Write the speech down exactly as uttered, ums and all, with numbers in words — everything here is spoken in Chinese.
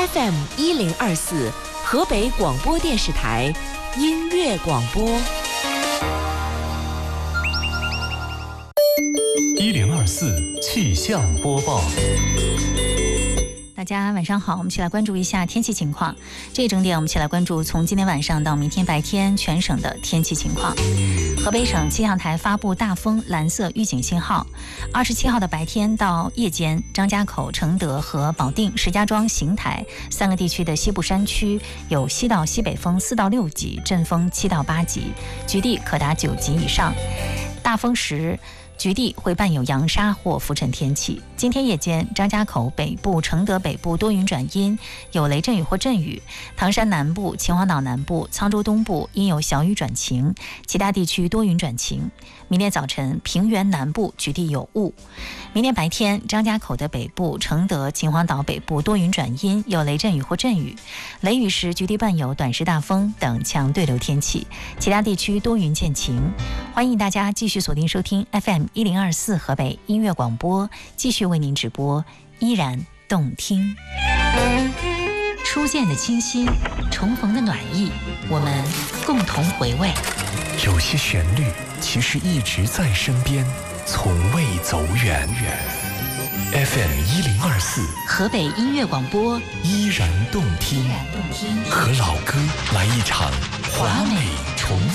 F M 一零二四河北广播电视台音乐广播。 一零二四气象播报。 大家晚上好，我们一起来关注一下天气情况。这一整点我们一起来关注从今天晚上到明天白天全省的天气情况。河北省气象台发布大风蓝色预警信号。二十七号的白天到夜间，张家口、承德和保定、石家庄、邢台三个地区的西部山区有西到西北风四到六级，阵风七到八级，局地可达九级以上。大风时局地会伴有扬沙或浮尘天气。今天夜间，张家口北部、承德北部多云转阴，有雷阵雨或阵雨；唐山南部、秦皇岛南部、沧州东部阴有小雨转晴，其他地区多云转晴。明天早晨，平原南部局地有雾。明天白天，张家口的北部、承德、秦皇岛北部多云转阴，有雷阵雨或阵雨；雷雨时局地伴有短时大风等强对流天气，其他地区多云见晴。欢迎大家继续锁定收听 F M 一零二四河北音乐广播，继续为您直播，依然动听。初见的清新，重逢的暖意，我们共同回味。 有些旋律其实一直在身边，从未走远。F M 一零二四河北音乐广播， 依然动听，和老歌来一场华美重